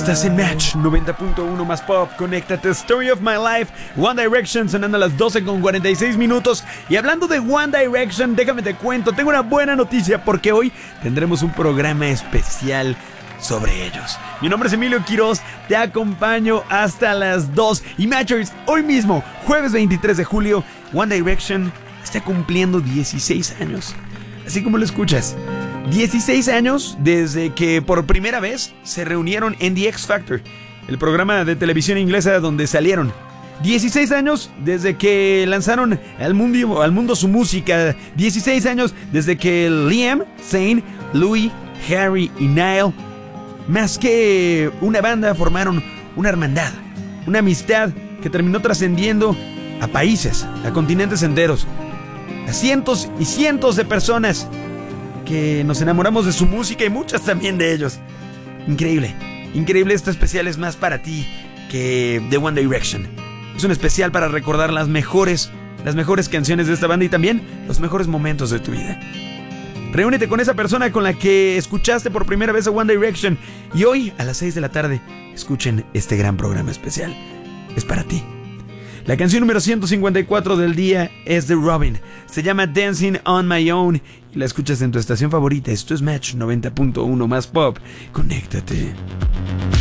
Estás en Match 90.1 más Pop. Conéctate. Story of My Life, One Direction sonando a las 12:46. Y hablando de One Direction, déjame te cuento, tengo una buena noticia porque hoy tendremos un programa especial sobre ellos. Mi nombre es Emilio Quiroz, te acompaño hasta las 2. Y Matchers, hoy mismo, jueves 23 de julio, One Direction está cumpliendo 16 años. Así como lo escuchas. 16 años desde que por primera vez se reunieron en The X Factor, el programa de televisión inglesa donde salieron. 16 años desde que lanzaron al mundo su música. 16 años desde que Liam, Zayn, Louis, Harry y Niall, más que una banda, formaron una hermandad, una amistad que terminó trascendiendo a países, a continentes enteros, a cientos y cientos de personas que nos enamoramos de su música y muchas también de ellos. Increíble, increíble. Este especial es más para ti que de One Direction. Es un especial para recordar las mejores canciones de esta banda y también los mejores momentos de tu vida. Reúnete con esa persona con la que escuchaste por primera vez a One Direction y hoy a las 6 de la tarde escuchen este gran programa especial. Es para ti. La canción número 154 del día es de Robin. Se llama Dancing on My Own y la escuchas en tu estación favorita. Esto es Match 90.1 más Pop. Conéctate.